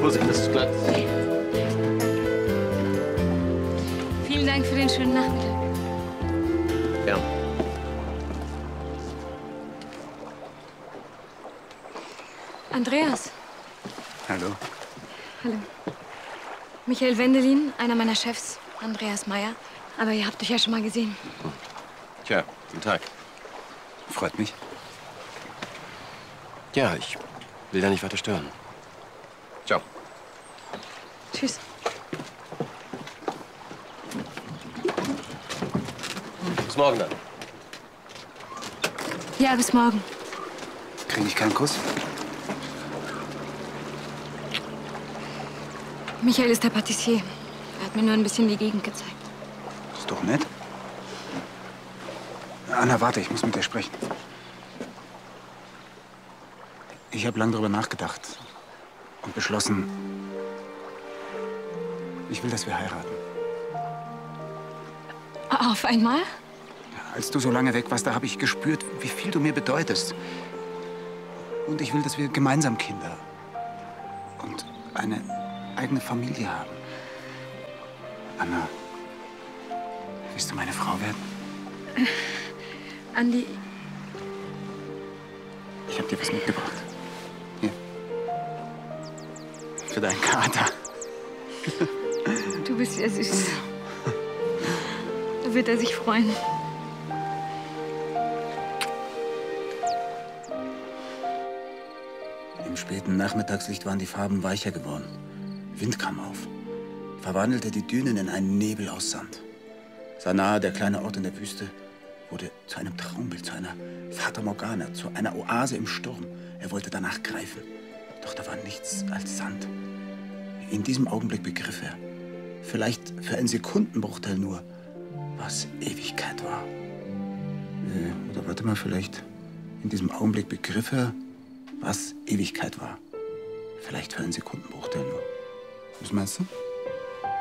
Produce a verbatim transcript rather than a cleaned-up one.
Vorsicht, das ist glatt. Vielen Dank für den schönen Nachmittag. Ja. Andreas. Hallo. Hallo. Michael Wendelin, einer meiner Chefs, Andreas Meyer. Aber ihr habt euch ja schon mal gesehen. Tja, guten Tag. Freut mich. Ja, ich will da nicht weiter stören. Ciao. Tschüss. Bis morgen dann. Ja, bis morgen. Kriege ich keinen Kuss? Michael ist der Patissier. Er hat mir nur ein bisschen die Gegend gezeigt. Ist doch nett. Anna, warte, ich muss mit dir sprechen. Ich habe lange darüber nachgedacht und beschlossen, ich will, dass wir heiraten. Auf einmal? Als du so lange weg warst, da habe ich gespürt, wie viel du mir bedeutest. Und ich will, dass wir gemeinsam Kinder und eine eigene Familie haben. Anna, willst du meine Frau werden? Andi, ich habe dir was mitgebracht. Hier. Für deinen Kater. du bist ja süß. Da wird er sich freuen. Im späten Nachmittagslicht waren die Farben weicher geworden. Wind kam auf, verwandelte die Dünen in einen Nebel aus Sand. Sanaa, der kleine Ort in der Wüste, wurde zu einem Traumbild, zu einer Fata Morgana, zu einer Oase im Sturm. Er wollte danach greifen, doch da war nichts als Sand. In diesem Augenblick begriff er, vielleicht für einen Sekundenbruchteil nur, was Ewigkeit war. Äh, oder warte mal, vielleicht in diesem Augenblick begriff er, was Ewigkeit war. Vielleicht für einen Sekundenbruchteil nur. Was meinst du?